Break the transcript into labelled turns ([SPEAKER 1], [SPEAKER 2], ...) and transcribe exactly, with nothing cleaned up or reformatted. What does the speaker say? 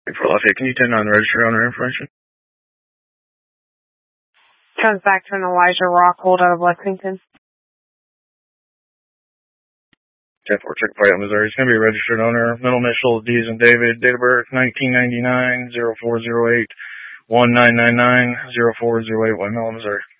[SPEAKER 1] For Lafayette, can you turn on the registered owner information?
[SPEAKER 2] Comes back to an Elijah Rockhold out of Lexington.
[SPEAKER 1] ten four, check flight out Missouri. It's going to be a registered owner. Middle initial, D as in David. Date of birth, nineteen ninety-nine, oh four oh eight, one nine nine nine, oh four oh eight, White Mill, Missouri.